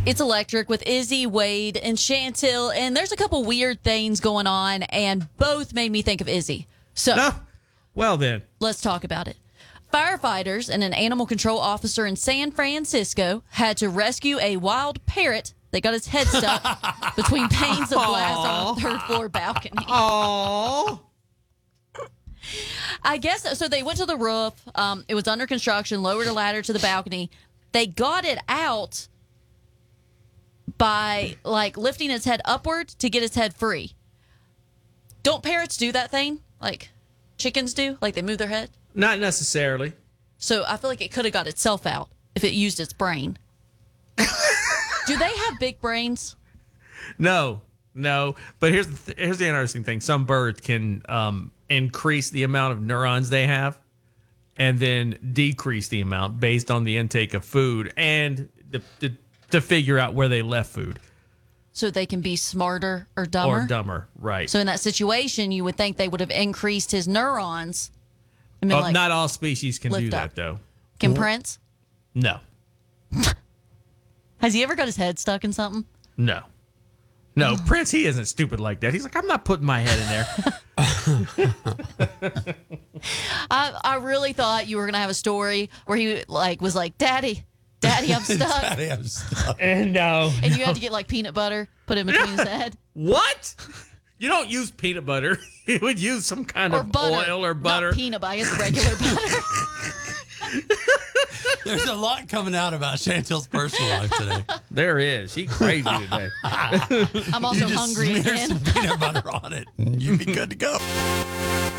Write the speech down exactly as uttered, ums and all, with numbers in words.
It's Electric with Izzy, Wade, and Chantel, and there's a couple weird things going on, and both made me think of Izzy. So, No. Well, then. let's talk about it. Firefighters and an animal control officer in San Francisco had to rescue a wild parrot that got its head stuck between panes of glass on a third floor balcony. Oh. I guess so. They went to the roof. Um, it was under construction, lowered a ladder to the balcony. They got it out by like lifting its head upward to get its head free. Don't parrots do that thing like chickens do? Like they move their head? Not necessarily. So I feel like it could have got itself out if it used its brain. Do they have big brains? No, no. But here's the th- here's the interesting thing. Some birds can um, increase the amount of neurons they have and then decrease the amount based on the intake of food and the, the, to figure out where they left food. So they can be smarter or dumber? Or dumber, right. So in that situation, you would think they would have increased his neurons. I mean, Oh, like, not all species can do lift that, up. though. Can Prince? No, Has he ever got his head stuck in something? no. No, Prince, he isn't stupid like that. He's like, I'm not putting my head in there. I, I really thought you were going to have a story where he like was like, Daddy, Daddy, I'm stuck. Daddy, I'm stuck. And no. And you had to get like peanut butter, put in between his head. What? You don't use peanut butter. You would use some kind Or of butter. oil or butter. Not peanut butter, it's regular butter. There's a lot coming out about Chantel's personal life today. There is. She crazy today. I'm also You just hungry smear again. some peanut butter on it, and you'd be good to go.